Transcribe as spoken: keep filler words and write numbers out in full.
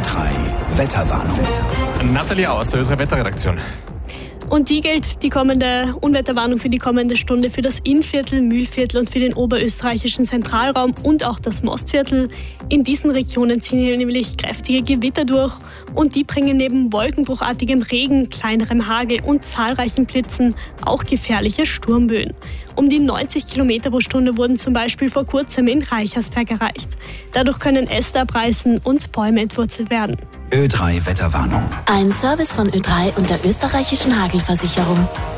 drei Wetterwarnung. Nathalie aus der Ö drei Wetterredaktion. Und die gilt die kommende Unwetterwarnung für die kommende Stunde für das Innviertel, Mühlviertel und für den oberösterreichischen Zentralraum und auch das Mostviertel. In diesen Regionen ziehen hier nämlich kräftige Gewitter durch und die bringen neben wolkenbruchartigem Regen, kleinerem Hagel und zahlreichen Blitzen auch gefährliche Sturmböen. Um die neunzig Kilometer pro Stunde wurden zum Beispiel vor kurzem in Reichersberg erreicht. Dadurch können Äste abreißen und Bäume entwurzelt werden. Ö drei Wetterwarnung. Ein Service von Ö drei und der österreichischen Hagelversicherung.